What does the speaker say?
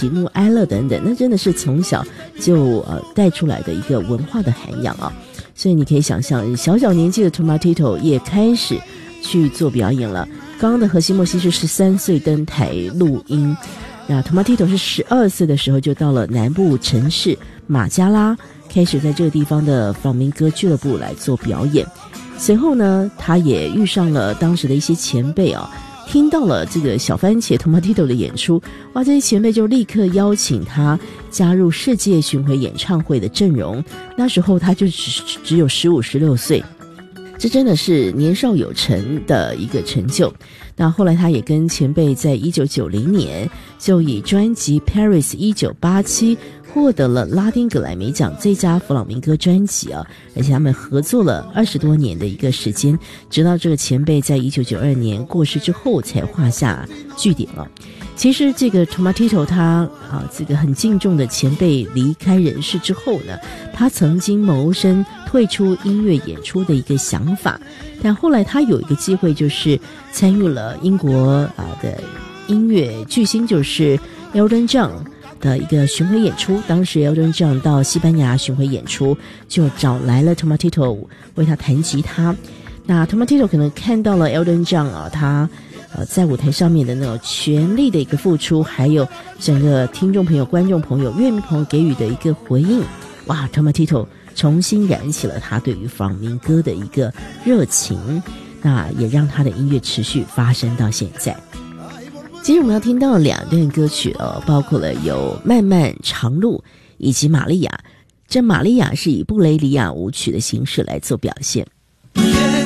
喜怒哀乐等等，那真的是从小就带出来的一个文化的涵养啊。所以你可以想象，小小年纪的 Tomatito 也开始去做表演了。刚刚的荷西莫西是13岁登台录音，那 Tomatito 是12岁的时候就到了南部城市马加拉，开始在这个地方的访民歌俱乐部来做表演。随后呢，他也遇上了当时的一些前辈啊，听到了这个小番茄 Tomatito 的演出，哇，这些前辈就立刻邀请他加入世界巡回演唱会的阵容。那时候他就只有15、16岁，这真的是年少有成的一个成就。那后来他也跟前辈在1990年就以专辑 Paris 1987获得了拉丁葛莱美奖最佳弗朗明哥专辑啊，而且他们合作了20多年的一个时间，直到这个前辈在1992年过世之后才画下句点了。其实这个 Tomatito 他这个很敬重的前辈离开人世之后呢，他曾经萌生退出音乐演出的一个想法，但后来他有一个机会，就是参与了英国的音乐巨星，就是 Elton John 的一个巡回演出。当时 Elton John 到西班牙巡回演出，就找来了 Tomatito 为他弹吉他。那 Tomatito 可能看到了 Elton John 他在舞台上面的那种全力的一个付出，还有整个听众朋友、观众朋友、乐迷朋友给予的一个回应，哇 Tomatito 重新燃起了他对于访民歌的一个热情，那也让他的音乐持续发生到现在。今天我们要听到2段歌曲包括了有漫漫长路以及玛利亚。这玛利亚是以布雷里亚舞曲的形式来做表现。